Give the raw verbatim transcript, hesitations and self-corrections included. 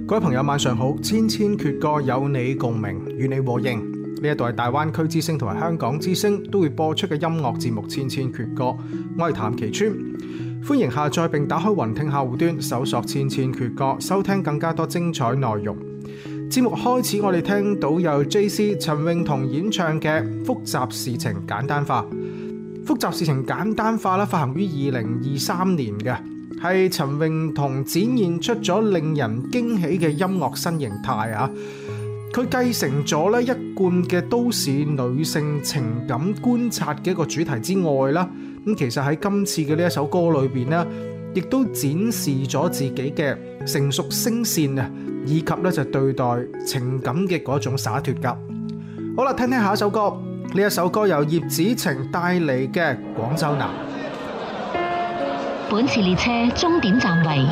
各位朋友晚上好，千千闕歌有你共鳴，與你和應。呢一度係大灣區之聲同埋香港之聲都會播出嘅音樂節目《千千闕歌》，我係譚其川，歡迎下載並打開雲聽客戶端，搜索《千千闕歌》，收聽更加多精彩內容。節目開始，我哋聽到由 J C 陳詠彤演唱嘅《複雜事情簡單化》。複雜事情簡單化啦，發行於二零二三年嘅，係陳詠彤展現出咗令人驚喜嘅音樂新形態啊！佢繼承咗咧一貫嘅都市女性情感觀察嘅一個主題之外啦，咁其實喺今次嘅呢一首歌裏邊咧，亦都展示咗自己嘅成熟聲線啊，以及咧就對待情感嘅嗰種灑脫感。好啦，聽聽下一首歌，呢一首歌由葉子晴帶嚟嘅《廣州南》。 本次列車終點站為